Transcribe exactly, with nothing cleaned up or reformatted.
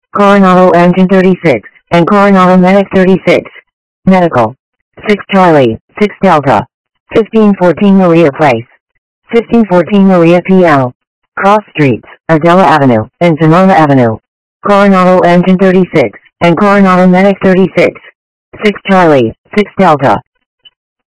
Coronado Engine thirty-six, and Coronado Medic thirty-six. Medical. six Charlie, six Delta. fifteen fourteen Maria Place. fifteen fourteen Maria P L. Cross Streets, Adela Avenue, and Sonoma Avenue. Coronado Engine thirty-six, and Coronado Medic thirty-six. six Charlie, six Delta.